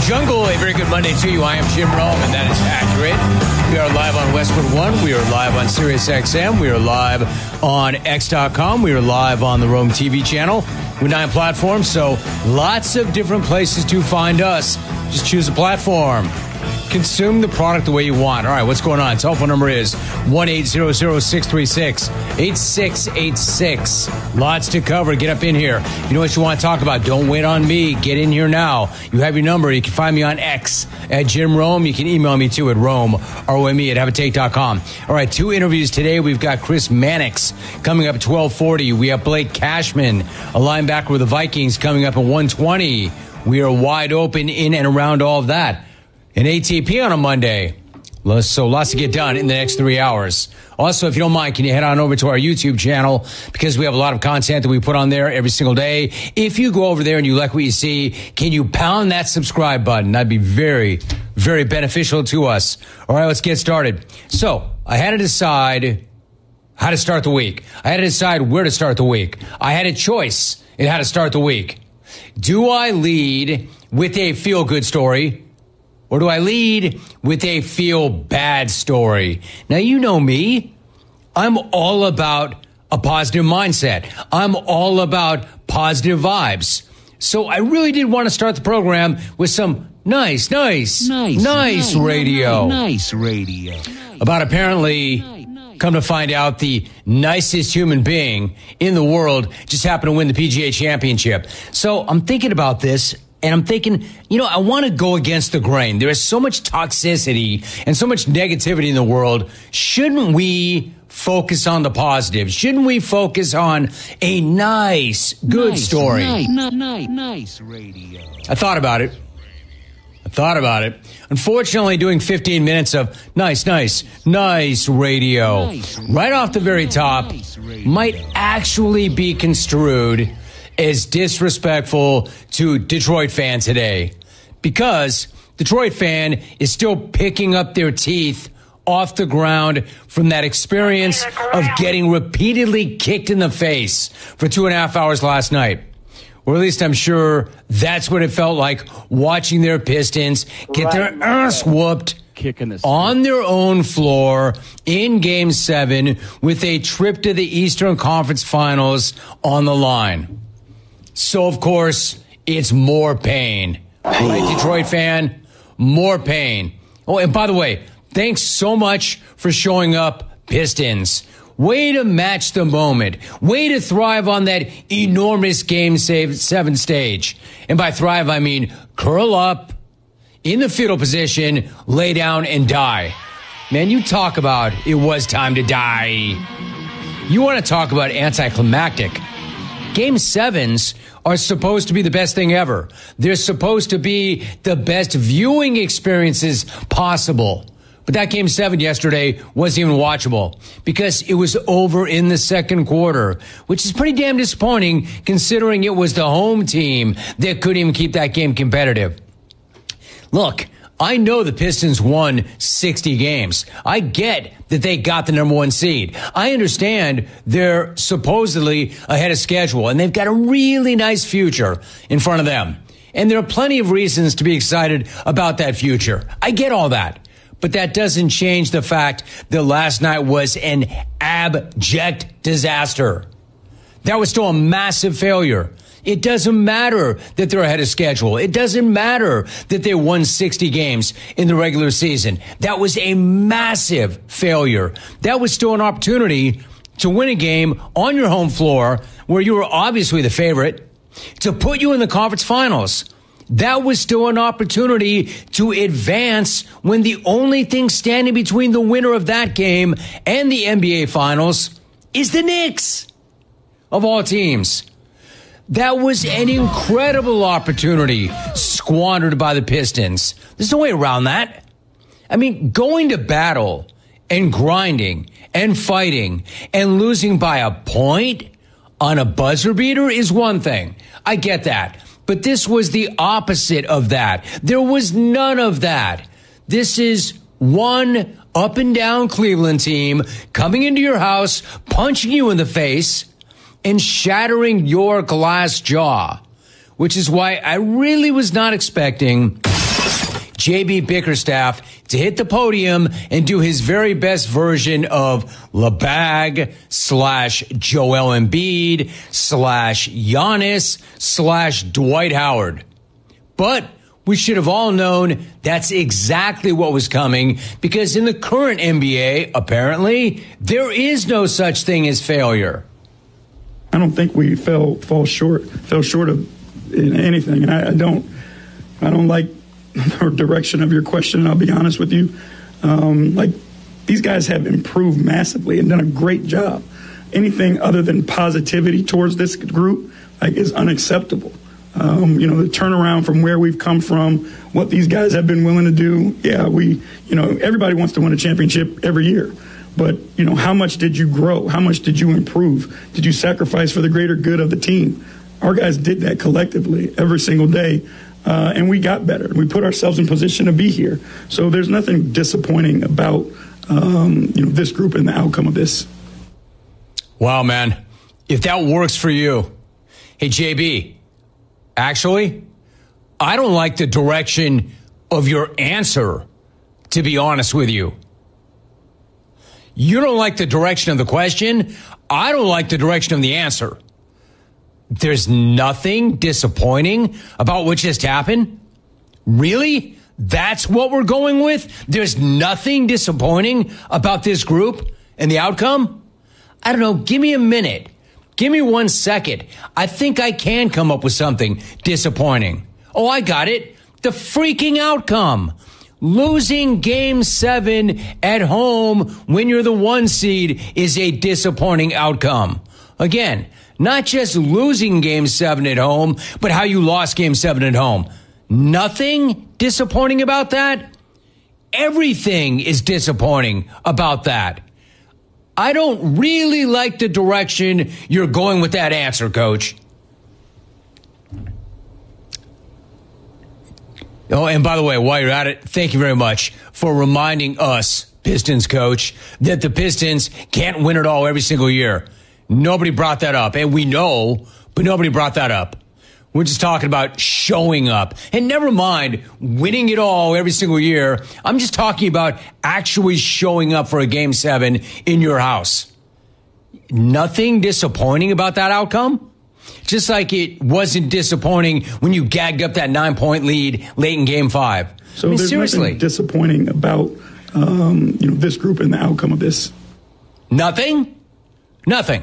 Jungle. A very good Monday to you. I am Jim Rome, and that is accurate. We are live on Westwood One. We are live on Sirius XM. We are live on X.com. We are live on the Rome TV channel with 9 platforms. So lots of different places to find us. Just choose a platform. Consume the product the way you want. All right, what's going on? Telephone number is 1-800-636-8686. Lots to cover. Get up in here. You know what you want to talk about? Don't wait on me. Get in here now. You have your number. You can find me on X at Jim Rome. You can email me too at Rome, R-O-M-E, at haveatake.com. All right, 2 interviews today. We've got Chris Mannix coming up at 12:40. We have Blake Cashman, a linebacker with the Vikings, coming up at 1:20. We are wide open in and around all of that. An ATP on a Monday. So lots to get done in the next 3 hours. Also, if you don't mind, can you head on over to our YouTube channel, because we have a lot of content that we put on there every single day. If you go over there and you like what you see, can you pound that subscribe button? That'd be very, very beneficial to us. All right, let's get started. So I had to decide how to start the week. I had to decide where to start the week. I had a choice in how to start the week. Do I lead with a feel-good story, or do I lead with a feel-bad story? Now, you know me. I'm all about a positive mindset. I'm all about positive vibes. So I really did want to start the program with some nice radio. Nice radio. About apparently, come to find out, the nicest human being in the world just happened to win the PGA Championship. So I'm thinking about this. And I'm thinking, I want to go against the grain. There is so much toxicity and so much negativity in the world. Shouldn't we focus on the positive? Shouldn't we focus on a good story? Nice radio. I thought about it. Unfortunately, doing 15 minutes of nice radio right off the very top might actually be construed as disrespectful to Detroit fan today, because Detroit fan is still picking up their teeth off the ground from that experience of getting repeatedly kicked in the face for 2.5 hours last night. Or at least I'm sure that's what it felt like watching their Pistons get their ass whooped on their own floor in Game 7 with a trip to the Eastern Conference Finals on the line. So, of course, it's more pain. Right, Detroit fan? More pain. Oh, and by the way, thanks so much for showing up, Pistons. Way to match the moment. Way to thrive on that enormous Game 7 stage. And by thrive, I mean curl up, in the fetal position, lay down, and die. Man, you talk about it was time to die. You want to talk about anticlimactic. Game 7s are supposed to be the best thing ever. They're supposed to be the best viewing experiences possible. But that Game 7 yesterday wasn't even watchable because it was over in the second quarter, which is pretty damn disappointing considering it was the home team that couldn't even keep that game competitive. Look, I know the Pistons won 60 games. I get that they got the number 1 seed. I understand they're supposedly ahead of schedule, and they've got a really nice future in front of them. And there are plenty of reasons to be excited about that future. I get all that. But that doesn't change the fact that last night was an abject disaster. That was still a massive failure. It doesn't matter that they're ahead of schedule. It doesn't matter that they won 60 games in the regular season. That was a massive failure. That was still an opportunity to win a game on your home floor where you were obviously the favorite, to put you in the conference finals. That was still an opportunity to advance when the only thing standing between the winner of that game and the NBA Finals is the Knicks, of all teams. That was an incredible opportunity squandered by the Pistons. There's no way around that. I mean, going to battle and grinding and fighting and losing by a point on a buzzer beater is one thing. I get that. But this was the opposite of that. There was none of that. This is one up and down Cleveland team coming into your house, punching you in the face, and shattering your glass jaw, which is why I really was not expecting JB Bickerstaff to hit the podium and do his very best version of LeBag / Joel Embiid / Giannis / Dwight Howard. But we should have all known that's exactly what was coming, because in the current NBA, apparently, there is no such thing as failure. I don't think we fell short of anything, and I don't like the direction of your question. I'll be honest with you. These guys have improved massively and done a great job. Anything other than positivity towards this group is unacceptable. The turnaround from where we've come from, what these guys have been willing to do. Yeah, everybody wants to win a championship every year. But, how much did you grow? How much did you improve? Did you sacrifice for the greater good of the team? Our guys did that collectively every single day, and we got better. We put ourselves in position to be here. So there's nothing disappointing about, this group and the outcome of this. Wow, man. If that works for you. Hey, JB, actually, I don't like the direction of your answer, to be honest with you. You don't like the direction of the question. I don't like the direction of the answer. There's nothing disappointing about what just happened? Really? That's what we're going with? There's nothing disappointing about this group and the outcome? I don't know. Give me a minute. Give me 1 second. I think I can come up with something disappointing. Oh, I got it. The freaking outcome. Losing Game 7 at home when you're the 1 seed is a disappointing outcome. Again, not just losing Game 7 at home, but how you lost Game 7 at home. Nothing disappointing about that? Everything is disappointing about that. I don't really like the direction you're going with that answer, Coach. Oh, and by the way, while you're at it, thank you very much for reminding us, Pistons coach, that the Pistons can't win it all every single year. Nobody brought that up, and we know, but nobody brought that up. We're just talking about showing up. And never mind winning it all every single year. I'm just talking about actually showing up for a Game 7 in your house. Nothing disappointing about that outcome? Just like it wasn't disappointing when you gagged up that 9-point lead late in Game 5. So there's seriously, nothing disappointing about this group and the outcome of this. Nothing? Nothing.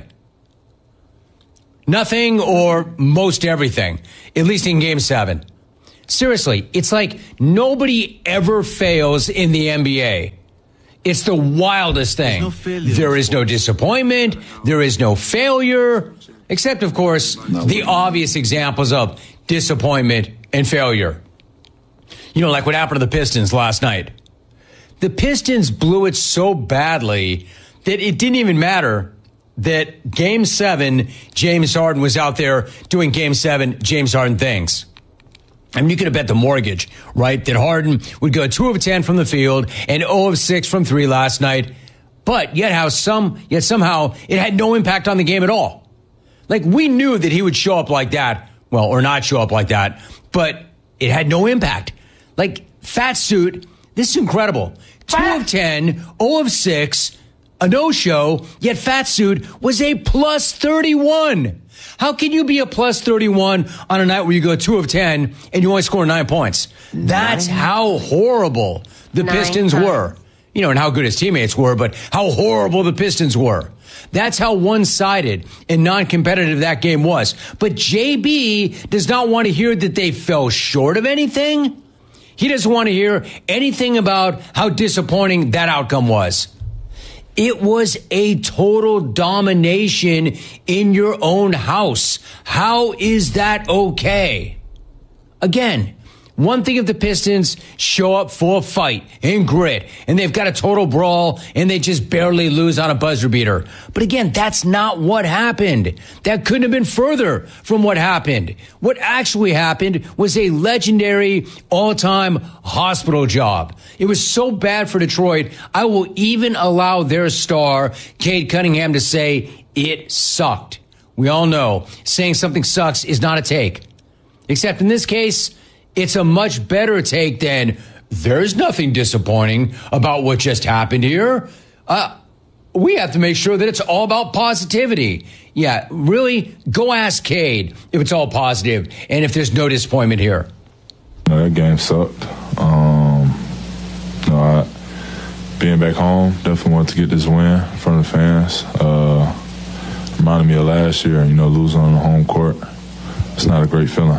Nothing or most everything, at least in Game 7. Seriously, it's like nobody ever fails in the NBA. It's the wildest thing. There is no disappointment. There is no failure. Except, of course, the obvious examples of disappointment and failure. Like what happened to the Pistons last night. The Pistons blew it so badly that it didn't even matter that Game 7, James Harden was out there doing Game 7, James Harden things. I mean, you could have bet the mortgage, right, that Harden would go 2 of 10 from the field and 0 of 6 from 3 last night. But yet somehow it had no impact on the game at all. Like, we knew that he would show up like that. Well, or not show up like that. But it had no impact. Like, Fat Suit, this is incredible. 2 of 10, 0 of 6, a no-show, yet Fat Suit was a plus 31. How can you be a plus 31 on a night where you go 2 of 10 and you only score 9 points? That's how horrible the Pistons were. And how good his teammates were, but how horrible the Pistons were. That's how one-sided and non-competitive that game was. But JB does not want to hear that they fell short of anything. He doesn't want to hear anything about how disappointing that outcome was. It was a total domination in your own house. How is that okay? Again, one thing if the Pistons show up full of fight and grit, and they've got a total brawl, and they just barely lose on a buzzer beater. But again, that's not what happened. That couldn't have been further from what happened. What actually happened was a legendary all-time hospital job. It was so bad for Detroit, I will even allow their star, Cade Cunningham, to say it sucked. We all know saying something sucks is not a take. Except in this case, it's a much better take than there's nothing disappointing about what just happened here. We have to make sure that it's all about positivity. Yeah, really, go ask Cade if it's all positive and if there's no disappointment here. That game sucked. Being back home, definitely wanted to get this win in front of the fans. Reminded me of last year, losing on the home court. It's not a great feeling.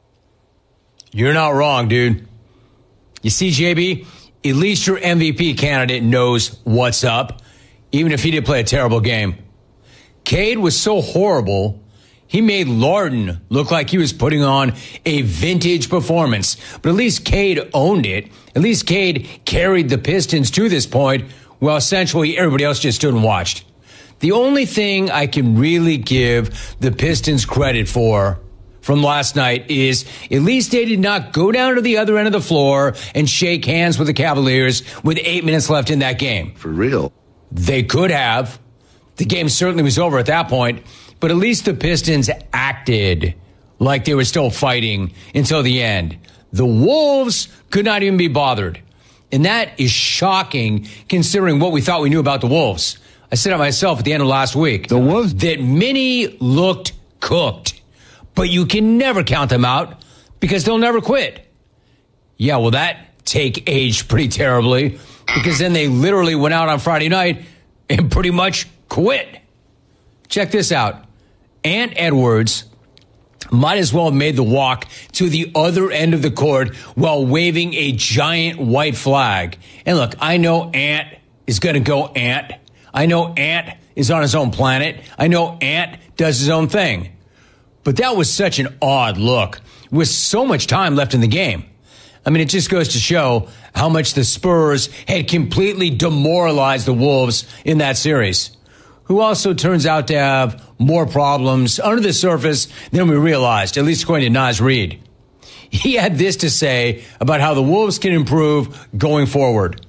You're not wrong, dude. You see, JB, at least your MVP candidate knows what's up, even if he did play a terrible game. Cade was so horrible, he made Larden look like he was putting on a vintage performance. But at least Cade owned it. At least Cade carried the Pistons to this point, while essentially everybody else just stood and watched. The only thing I can really give the Pistons credit for from last night is at least they did not go down to the other end of the floor and shake hands with the Cavaliers with 8 minutes left in that game. For real. They could have. The game certainly was over at that point, but at least the Pistons acted like they were still fighting until the end. The Wolves could not even be bothered. And that is shocking considering what we thought we knew about the Wolves. I said it myself at the end of last week. The Wolves? That many looked cooked. But you can never count them out because they'll never quit. Yeah, well, that take aged pretty terribly because then they literally went out on Friday night and pretty much quit. Check this out. Ant Edwards might as well have made the walk to the other end of the court while waving a giant white flag. And look, I know Ant is going to go Ant. I know Ant is on his own planet. I know Ant does his own thing. But that was such an odd look with so much time left in the game. I mean, it just goes to show how much the Spurs had completely demoralized the Wolves in that series, who also turns out to have more problems under the surface than we realized, at least according to Naz Reid. He had this to say about how the Wolves can improve going forward.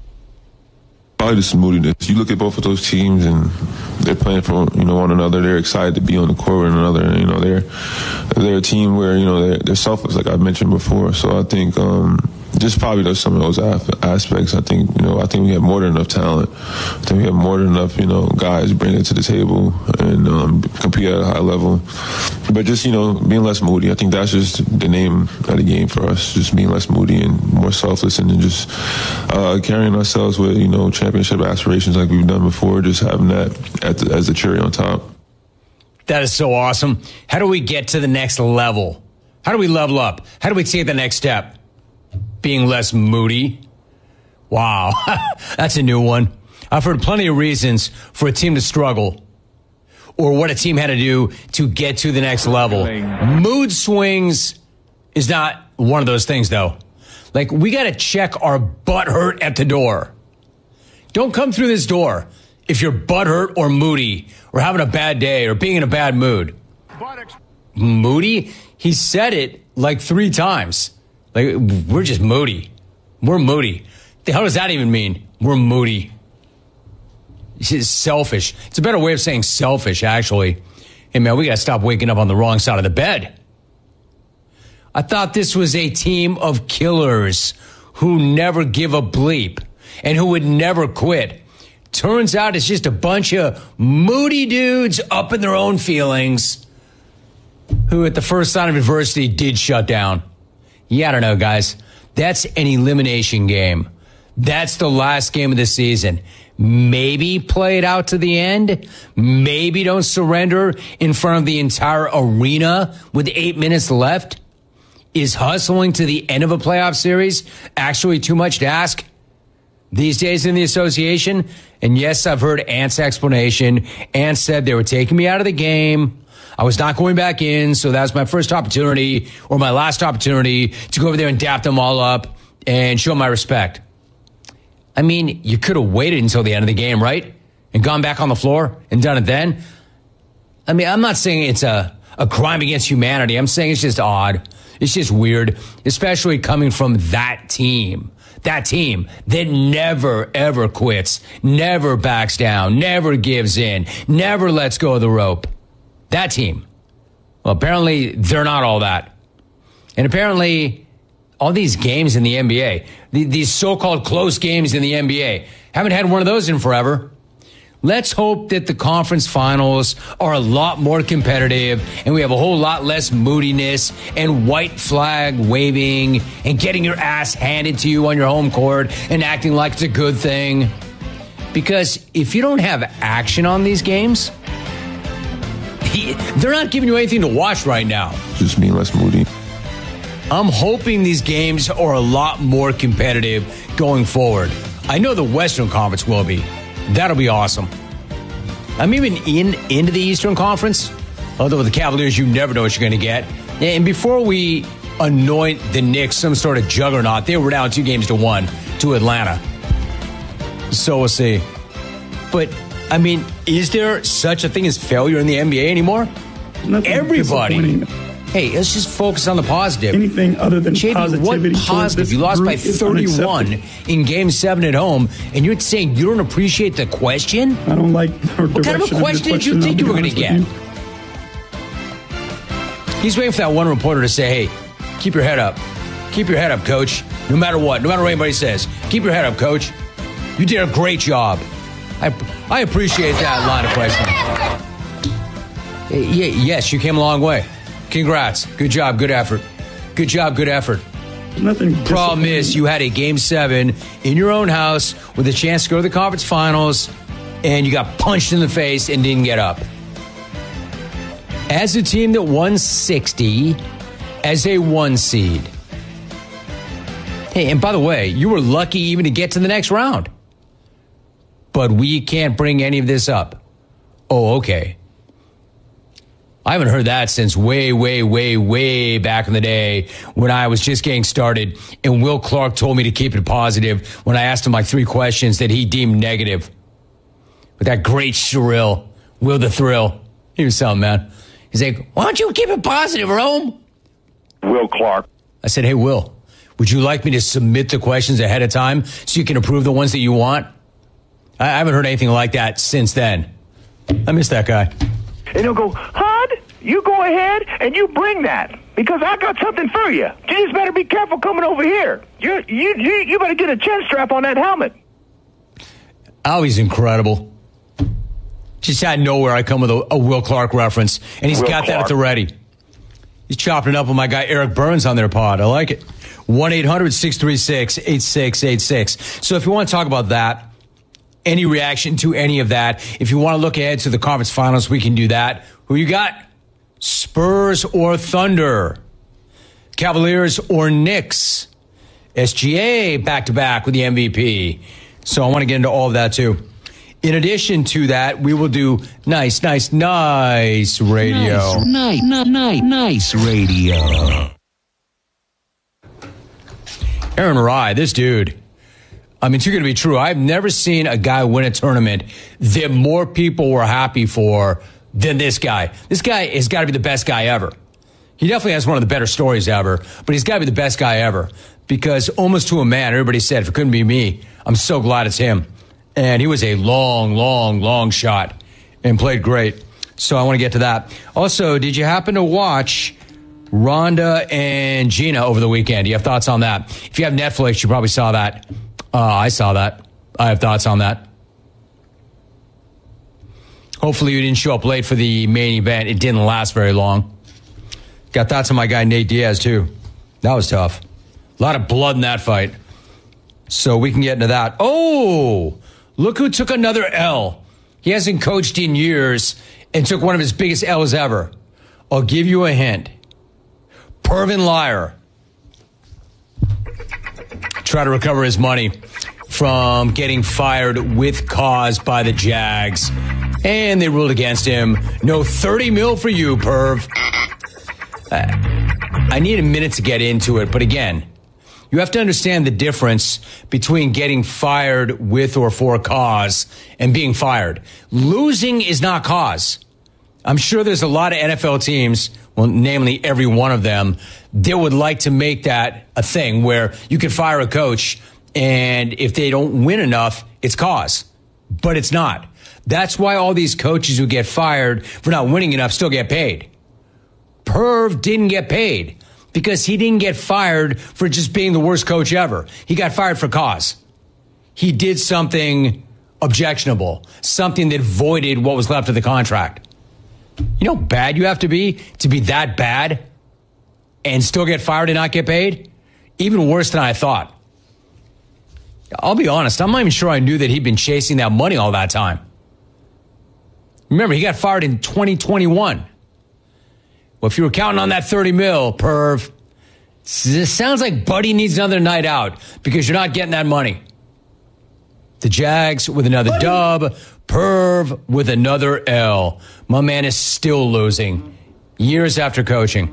Probably the smoothness. You look at both of those teams and they're playing for one another. They're excited to be on the court with another. They're a team where they're selfless, like I mentioned before. So I think just probably there's some of those aspects. I think we have more than enough talent. I think we have more than enough guys bring it to the table and compete at a high level. But just being less moody. I think that's just the name of the game for us. Just being less moody and more selfless, and then just carrying ourselves with championship aspirations like we've done before. Just having that as the cherry on top. That is so awesome. How do we get to the next level? How do we level up? How do we take the next step? Being less moody. Wow, that's a new one. I've heard plenty of reasons for a team to struggle or what a team had to do to get to the next level. Mood swings is not one of those things, though. Like, we got to check our butt hurt at the door. Don't come through this door if you're butt hurt or moody or having a bad day or being in a bad mood. Moody? He said it like 3 times. Like, we're just moody. We're moody. The hell does that even mean? We're moody. It's selfish. It's a better way of saying selfish, actually. Hey, man, we got to stop waking up on the wrong side of the bed. I thought this was a team of killers who never give a bleep and who would never quit. Turns out it's just a bunch of moody dudes up in their own feelings who at the first sign of adversity did shut down. Yeah, I don't know, guys. That's an elimination game. That's the last game of the season. Maybe play it out to the end. Maybe don't surrender in front of the entire arena with 8 minutes left. Is hustling to the end of a playoff series actually too much to ask these days in the association? And yes, I've heard Ant's explanation. Ant said they were taking me out of the game. I was not going back in, so that was my first opportunity or my last opportunity to go over there and dap them all up and show my respect. I mean, you could have waited until the end of the game, right? And gone back on the floor and done it then. I mean, I'm not saying it's a crime against humanity. I'm saying it's just odd. It's just weird, especially coming from that team. That team that never, ever quits, never backs down, never gives in, never lets go of the rope. That team. Well, apparently they're not all that. And apparently all these games in the NBA, these so-called close games in the NBA. Haven't had one of those in forever. Let's hope that the conference finals are a lot more competitive and we have a whole lot less moodiness and white flag waving and getting your ass handed to you on your home court and acting like it's a good thing. Because if you don't have action on these games, they're not giving you anything to watch right now. Just being less moody. I'm hoping these games are a lot more competitive going forward. I know the Western Conference will be. That'll be awesome. I'm even into the Eastern Conference, although with the Cavaliers, you never know what you're going to get. And before we anoint the Knicks some sort of juggernaut, they were down 2-1 to Atlanta. So we'll see. But, I mean, is there such a thing as failure in the NBA anymore? Everybody. Hey, let's just focus on the positive. Anything other than JB, positivity. What positive? You lost by 31 in Game 7 at home, and you're saying you don't appreciate the question? I don't like her direction. What kind of a question did you think you were going to get? He's waiting for that one reporter to say, hey, keep your head up. Keep your head up, coach. No matter what. No matter what anybody says. Keep your head up, coach. You did a great job. I appreciate that line of questioning. Yes, you came a long way. Congrats. Good job. Good effort. Good job. Good effort. Nothing. Problem is, you had a Game 7 in your own house with a chance to go to the conference finals, and you got punched in the face and didn't get up. As a team that won 60, as a 1 seed. Hey, and by the way, you were lucky even to get to the next round. But we can't bring any of this up. Oh, okay. I haven't heard that since way back in the day when I was just getting started and Will Clark told me to keep it positive when I asked him like 3 questions that he deemed negative. With that great shrill, Will the Thrill. He was something, man. He's like, why don't you keep it positive, Rome? Will Clark. I said, hey, Will, would you like me to submit the questions ahead of time so you can approve the ones that you want? I haven't heard anything like that since then. I miss that guy. And he'll go, Hud, you go ahead and you bring that because I got something for you. You just better be careful coming over here. You better get a chin strap on that helmet. Oh, he's incredible. Just out of nowhere, I come with a Will Clark reference, and he's got that at the ready. He's chopping it up with my guy Eric Burns on their pod. I like it. 1-800-636-8686. So if you want to talk about that, any reaction to any of that, if you want to look ahead to the conference finals, we can do that. Who you got? Spurs or Thunder? Cavaliers or Knicks? SGA back-to-back with the MVP. So I want to get into all of that, too. In addition to that, we will do nice radio. Nice radio. Aaron Rye, this dude. I mean, it's going to be true. I've never seen a guy win a tournament that more people were happy for than this guy. This guy has got to be the best guy ever. He definitely has one of the better stories ever, but he's got to be the best guy ever because almost to a man, everybody said, if it couldn't be me, I'm so glad it's him. And he was a long shot and played great. So I want to get to that. Also, did you happen to watch Rhonda and Gina over the weekend? Do you have thoughts on that? If you have Netflix, you probably saw that. I saw that. I have thoughts on that. Hopefully you didn't show up late for the main event. It didn't last very long. Got thoughts on my guy Nate Diaz, too. That was tough. A lot of blood in that fight. So we can get into that. Oh, look who took another L. He hasn't coached in years and took one of his biggest L's ever. I'll give you a hint. Pervin Liar. Try to recover his money from getting fired with cause by the Jags. And they ruled against him. No $30 million for you, Perv. I need a minute to get into it, but again, you have to understand the difference between getting fired with or for a cause and being fired. Losing is not cause. I'm sure there's a lot of NFL teams, well, namely every one of them, that would like to make that a thing where you can fire a coach and if they don't win enough, it's cause. But it's not. That's why all these coaches who get fired for not winning enough still get paid. Perv didn't get paid. because he didn't get fired for just being the worst coach ever. He got fired for cause. He did something objectionable, something that voided what was left of the contract. You know how bad you have to be that bad and still get fired and not get paid? Even worse than I thought. I'll be honest, I'm not even sure I knew that he'd been chasing that money all that time. Remember, he got fired in 2021. Well, if you were counting on that 30 mil, perv, it sounds like Buddy needs another night out because you're not getting that money. The Jags with another dub, Perv with another L. My man is still losing years after coaching.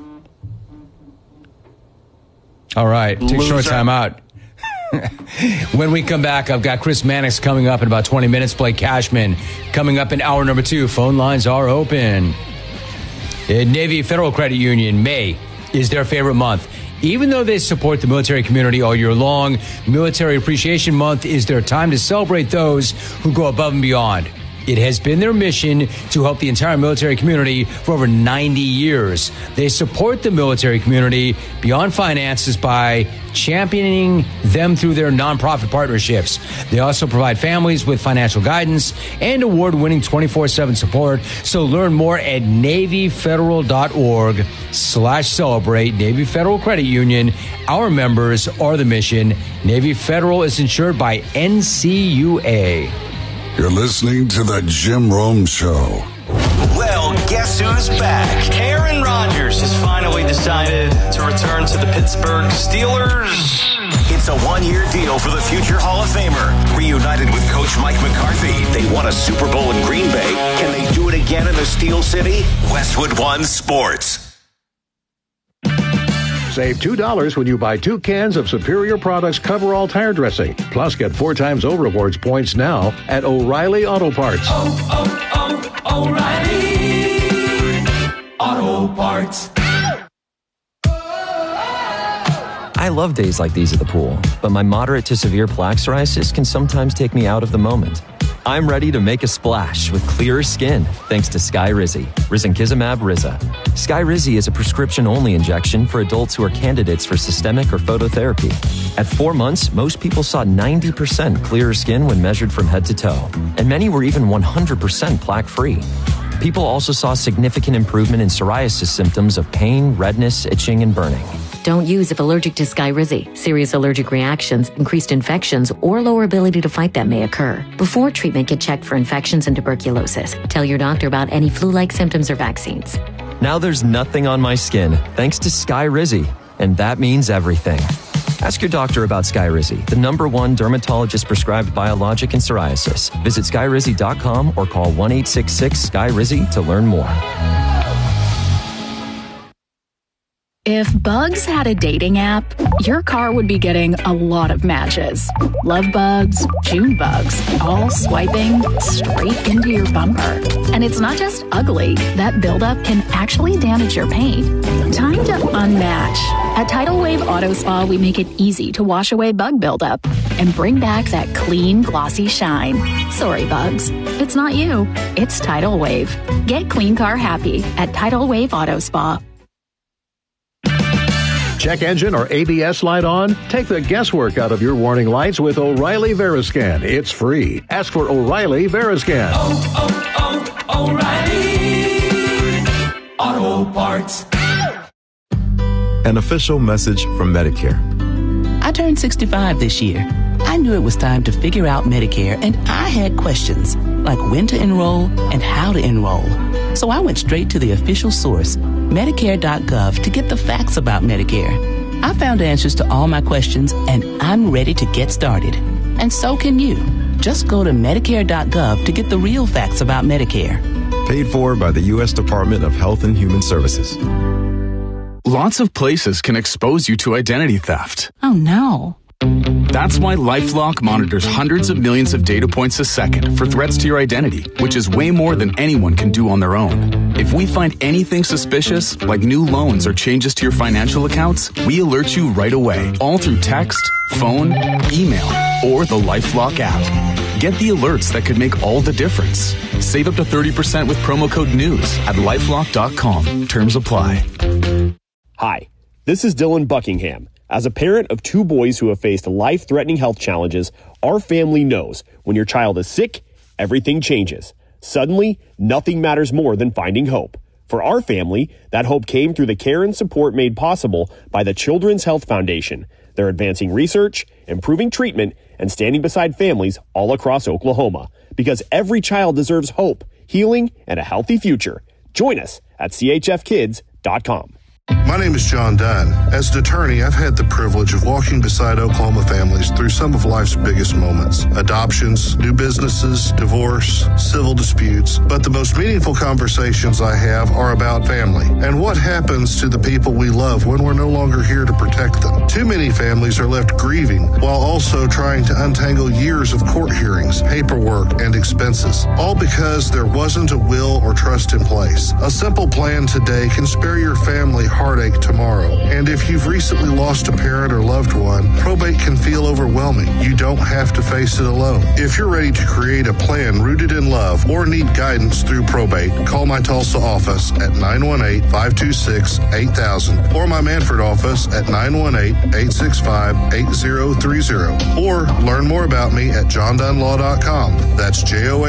All right, take a short time out. When we come back, I've got Chris Mannix coming up in about 20 minutes. Blake Cashman coming up in hour number 2. Phone lines are open. Navy Federal Credit Union, May is their favorite month. Even though they support the military community all year long, Military Appreciation Month is their time to celebrate those who go above and beyond. It has been their mission to help the entire military community for over 90 years. They support the military community beyond finances by championing them through their nonprofit partnerships. They also provide families with financial guidance and award-winning 24/7 support. So learn more at NavyFederal.org/celebrate. Navy Federal Credit Union. Our members are the mission. Navy Federal is insured by NCUA. You're listening to The Jim Rome Show. Well, guess who's back? Aaron Rodgers has finally decided to return to the Pittsburgh Steelers. It's a one-year deal for the future Hall of Famer. Reunited with Coach Mike McCarthy, they won a Super Bowl in Green Bay. Can they do it again in the Steel City? Westwood One Sports. Save $2 when you buy 2 cans of Superior Products Coverall tire dressing. Plus, get 4 times O-Rewards points now at O'Reilly Auto Parts. O'Reilly Auto Parts. I love days like these at the pool, but my moderate to severe plaque psoriasis can sometimes take me out of the moment. I'm ready to make a splash with clearer skin thanks to Skyrizi, Risankizumab Riza. Skyrizi is a prescription-only injection for adults who are candidates for systemic or phototherapy. At 4 months, most people saw 90% clearer skin when measured from head to toe, and many were even 100% plaque-free. People also saw significant improvement in psoriasis symptoms of pain, redness, itching, and burning. Don't use if allergic to Skyrizi. Serious allergic reactions, increased infections, or lower ability to fight them may occur. Before treatment, get checked for infections and tuberculosis. Tell your doctor about any flu-like symptoms or vaccines. Now there's nothing on my skin thanks to Skyrizi, and that means everything. Ask your doctor about Skyrizi, the #1 dermatologist-prescribed biologic in psoriasis. Visit Skyrizi.com or call 1-866-SKYRIZI to learn more. If Bugs had a dating app, your car would be getting a lot of matches. Love bugs, June bugs, all swiping straight into your bumper. And it's not just ugly. That buildup can actually damage your paint. Time to unmatch. At Tidal Wave Auto Spa, we make it easy to wash away bug buildup and bring back that clean, glossy shine. Sorry, bugs. It's not you. It's Tidal Wave. Get clean car happy at Tidal Wave Auto Spa. Check engine or ABS light on? Take the guesswork out of your warning lights with O'Reilly Veriscan. It's free. Ask for O'Reilly Veriscan. O'Reilly Auto Parts. An official message from Medicare. I turned 65 this year. I knew it was time to figure out Medicare, and I had questions like when to enroll and how to enroll. So I went straight to the official source, Medicare.gov, to get the facts about Medicare. I found answers to all my questions, and I'm ready to get started. And so can you. Just go to Medicare.gov to get the real facts about Medicare. Paid for by the U.S. Department of Health and Human Services. Lots of places can expose you to identity theft. Oh, no. That's why LifeLock monitors hundreds of millions of data points a second for threats to your identity, which is way more than anyone can do on their own. If we find anything suspicious, like new loans or changes to your financial accounts, we alert you right away, all through text, phone, email, or the LifeLock app. Get the alerts that could make all the difference. Save up to 30% with promo code NEWS at LifeLock.com. Terms apply. Hi, This is Dylan Buckingham. As a parent of 2 boys who have faced life-threatening health challenges, our family knows when your child is sick, everything changes. Suddenly, nothing matters more than finding hope. For our family, that hope came through the care and support made possible by the Children's Health Foundation. They're advancing research, improving treatment, and standing beside families all across Oklahoma. Because every child deserves hope, healing, and a healthy future. Join us at chfkids.com. My name is John Dunn. As an attorney, I've had the privilege of walking beside Oklahoma families through some of life's biggest moments. Adoptions, new businesses, divorce, civil disputes. But the most meaningful conversations I have are about family and what happens to the people we love when we're no longer here to protect them. Too many families are left grieving while also trying to untangle years of court hearings, paperwork, and expenses, all because there wasn't a will or trust in place. A simple plan today can spare your family heartache tomorrow. And if you've recently lost a parent or loved one, probate can feel overwhelming. You don't have to face it alone. If you're ready to create a plan rooted in love or need guidance through probate, call my Tulsa office at 918-526-8000 or my Manford office at 918-865-8030 or learn more about me at johndunlaw.com. That's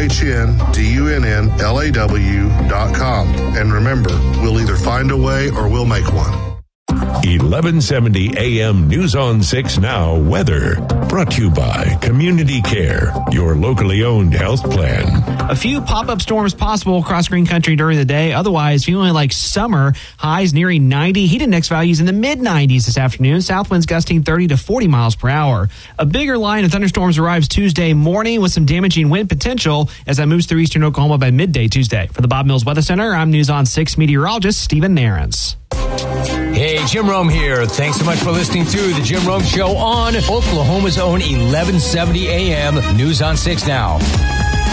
JOHNDUNNLAW.com. And remember, we'll either find a way or we'll make one. 1170 AM News on 6 Now weather. Brought to you by Community Care, your locally owned health plan. A few pop-up storms possible across Green Country during the day. Otherwise, feeling like summer. Highs nearing 90. Heat index values in the mid-90s this afternoon. South winds gusting 30 to 40 miles per hour. A bigger line of thunderstorms arrives Tuesday morning with some damaging wind potential as that moves through eastern Oklahoma by midday Tuesday. For the Bob Mills Weather Center, I'm News on 6 meteorologist Stephen Nairns. Hey, Jim Rome here. Thanks so much for listening to The Jim Rome Show on Oklahoma's own 1170 AM News on 6 Now.